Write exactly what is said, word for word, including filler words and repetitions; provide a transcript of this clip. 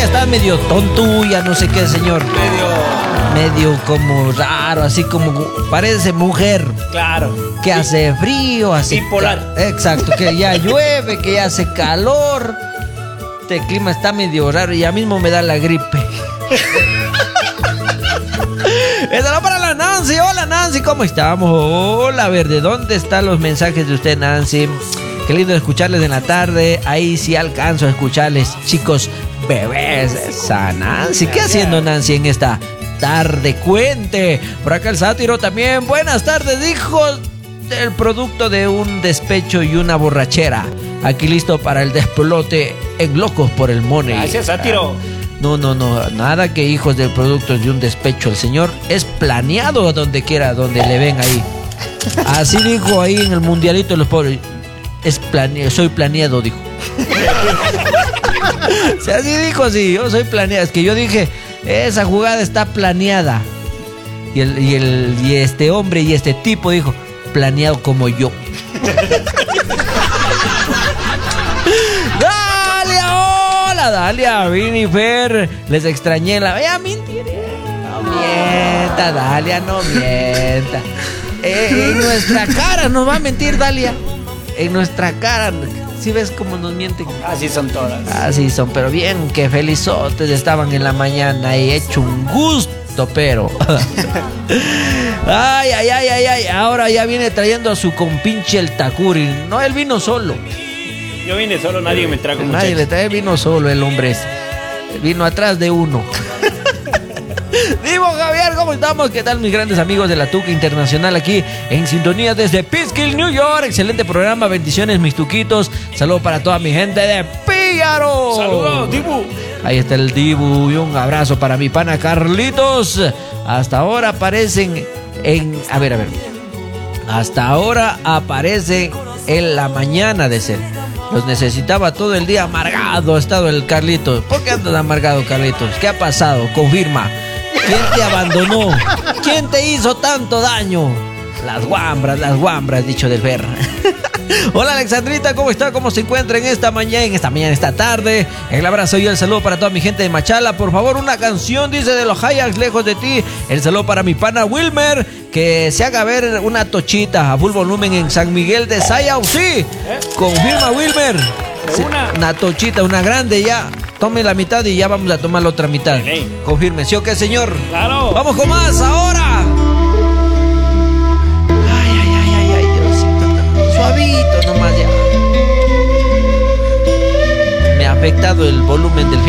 está medio tontuya, no sé qué, señor. Medio... Medio como raro, así como parece mujer. Claro. Que hace frío, hace... Bipolar. ca- Exacto, que ya llueve, que ya hace calor. Este clima está medio raro y ya mismo me da la gripe. Eso para la Nancy. Hola, Nancy, ¿cómo estamos? Hola, a ver, ¿de dónde están los mensajes de usted, Nancy? Qué lindo escucharles en la tarde. Ahí sí alcanzo a escucharles, chicos, bebés. Esa Nancy. ¿Qué haciendo Nancy en esta tarde? Cuente. Por acá el sátiro también. Buenas tardes, hijos del producto de un despecho y una borrachera. Aquí listo para el desplote en Locos por el Money. Gracias, sátiro. No, no, no, nada que hijos del producto de un despecho. El señor es planeado donde quiera, donde le ven ahí. Así dijo ahí en el mundialito de los pobres. Es planeado, soy planeado, dijo. O sea, así dijo así, yo soy planeado. Es que yo dije, esa jugada está planeada. Y, el, y, el, y este hombre y este tipo dijo, planeado como yo. Dalia, hola Dalia, Vini, Fer, les extrañé la... Ya, mentira, no mienta, Dalia, no mienta. Eh, en nuestra cara nos va a mentir, Dalia. En nuestra cara, ¿sí ves cómo nos mienten? Así son todas. Así son, pero bien que felizotes estaban en la mañana y hecho un gusto, pero... Ay, ay, ay, ay, ay, ahora ya viene trayendo a su compinche el Takuri. No, él vino solo. Yo vine solo, nadie me trajo. Nadie le trae, vino solo el hombre ese. Vino atrás de uno. Divo Javier, ¿cómo estamos? ¿Qué tal mis grandes amigos de la Tuca Internacional aquí en sintonía desde Peekskill, New York? Excelente programa, bendiciones mis tuquitos. Saludos para toda mi gente de Píllaro. Saludos, Dibu. Ahí está el Dibu y un abrazo para mi pana Carlitos. Hasta ahora aparecen en... A ver, a ver. Hasta ahora aparecen en la mañana de ser. Los necesitaba todo el día amargado. Ha estado el Carlitos. ¿Por qué andas amargado, Carlitos? ¿Qué ha pasado? Confirma. ¿Quién te abandonó? ¿Quién te hizo tanto daño? Las guambras, las guambras, dicho del ver. Hola Alexandrita, ¿cómo está? ¿Cómo se encuentra en esta mañana, en esta mañana, esta tarde? El abrazo y el saludo para toda mi gente de Machala. Por favor, una canción, dice, de los Hayaks, lejos de ti. El saludo para mi pana Wilmer, que se haga ver una tochita a full volumen en San Miguel de Sayao. Sí, confirma Wilmer. Sí, una. una tochita, una grande ya. Tome la mitad y ya vamos a tomar la otra mitad. Sí. Confirme, ¿sí o qué, señor? Claro. Vamos con más ahora. Ay, ay, ay, ay, ay, Diosito. Suavito nomás ya. Me ha afectado el volumen del